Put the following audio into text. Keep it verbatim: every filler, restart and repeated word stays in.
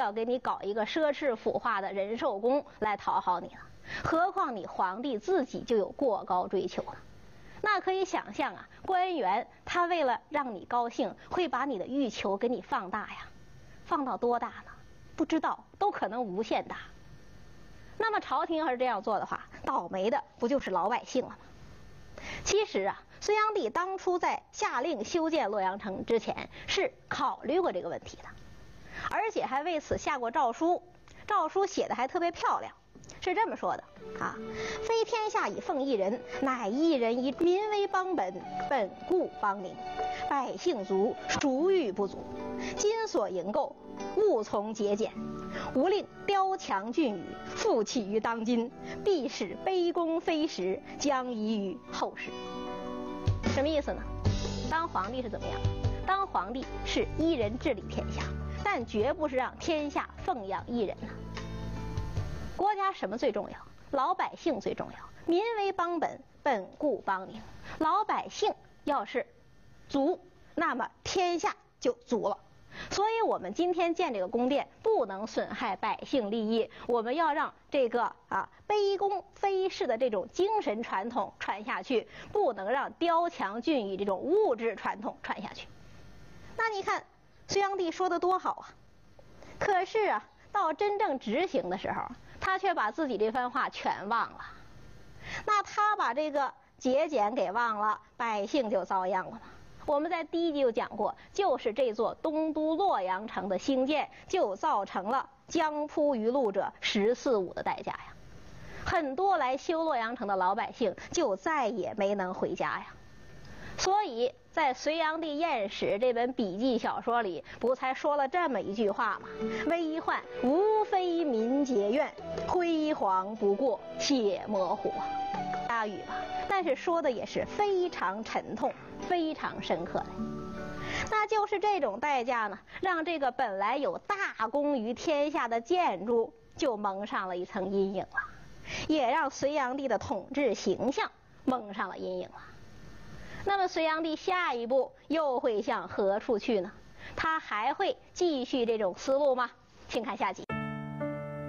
要给你搞一个奢侈腐化的人寿宫来讨好你了，何况你皇帝自己就有过高追求了。那可以想象啊，官员他为了让你高兴，会把你的欲求给你放大呀，放到多大呢？不知道，都可能无限大。那么朝廷要是这样做的话，倒霉的不就是老百姓了吗？其实啊，隋炀帝当初在下令修建洛阳城之前，是考虑过这个问题的，而且还为此下过诏书，诏书写的还特别漂亮，是这么说的啊：非天下以奉一人，乃一人以民为邦本，本固邦宁，百姓足，孰欲不足？今所营构，务从节俭，无令雕强峻宇，复起于当今，必使卑躬非实，将遗于后世。什么意思呢？当皇帝是怎么样？当皇帝是一人治理天下，但绝不是让天下奉养一人呢。国家什么最重要？老百姓最重要。民为邦本，本固邦宁。老百姓要是足，那么天下就足了。所以我们今天建这个宫殿，不能损害百姓利益，我们要让这个啊卑躬非世的这种精神传统传下去，不能让雕强峻宇这种物质传统传下去。那你看隋炀帝说的多好啊，可是啊，到真正执行的时候，他却把自己这番话全忘了。那他把这个节俭给忘了，百姓就遭殃了吗？我们在第一集就讲过，就是这座东都洛阳城的兴建，就造成了江扑于路者十四五的代价呀。很多来修洛阳城的老百姓就再也没能回家呀。所以在《隋炀帝验史》这本笔记小说里，不才说了这么一句话吗？危患无非民结怨，辉煌不过血模糊啊。大语吧，但是说的也是非常沉痛，非常深刻的。那就是这种代价呢，让这个本来有大功于天下的建筑就蒙上了一层阴影了，也让隋炀帝的统治形象蒙上了阴影了。那么隋炀帝下一步又会向何处去呢？他还会继续这种思路吗？请看下集。